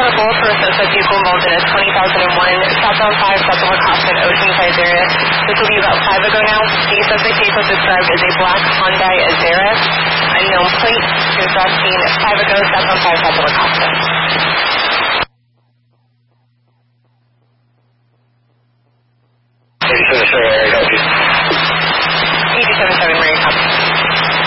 report for a suspect vehicle involved in a 2001 southbound 5 southbound Austin Oceanside area. This will be about 5 ago now. The suspect vehicle described as a black Hyundai Azera, unknown plate. He was last seen 5 ago southbound 5 southbound Austin. Area,